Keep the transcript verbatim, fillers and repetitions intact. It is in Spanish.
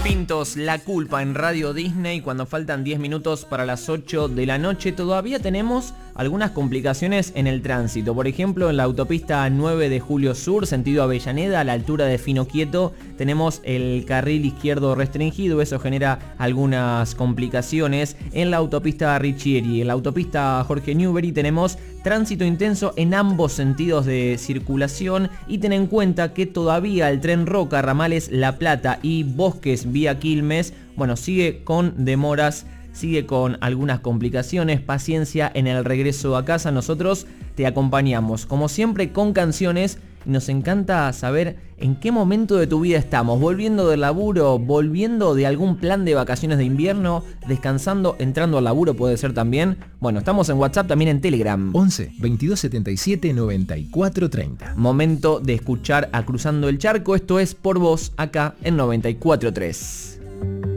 Pintos, La Culpa en Radio Disney, cuando faltan diez minutos para las ocho de la noche. Todavía tenemos algunas complicaciones en el tránsito. Por ejemplo, en la autopista nueve de Julio Sur, sentido Avellaneda, a la altura de Finoquieto, tenemos el carril izquierdo restringido. Eso genera algunas complicaciones. En la autopista Richieri, en la autopista Jorge Newbery, tenemos tránsito intenso en ambos sentidos de circulación. Y ten en cuenta que todavía el tren Roca, ramales La Plata y Bosques vía Quilmes, bueno, sigue con demoras, sigue con algunas complicaciones. Paciencia en el regreso a casa. Nosotros te acompañamos, como siempre, con canciones. Y nos encanta saber en qué momento de tu vida estamos. Volviendo del laburo, volviendo de algún plan de vacaciones de invierno, descansando, entrando al laburo puede ser también. Bueno, estamos en WhatsApp, también en Telegram. once, veintidós setenta y siete, noventa y cuatro treinta. Momento de escuchar a Cruzando el Charco. Esto es Por Vos, acá en noventa y cuatro tres.